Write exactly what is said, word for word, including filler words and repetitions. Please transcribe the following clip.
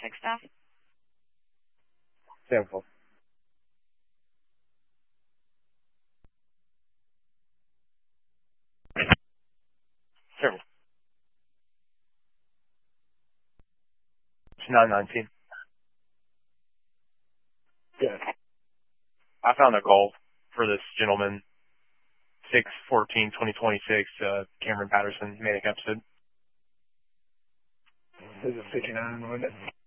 six staff. Sample. Sure. It's nine nineteen. Good. I found a goal for this gentleman. six fourteen twenty twenty-six, uh, Cameron Patterson, Manic episode. This is fifty-nine, wasn't it?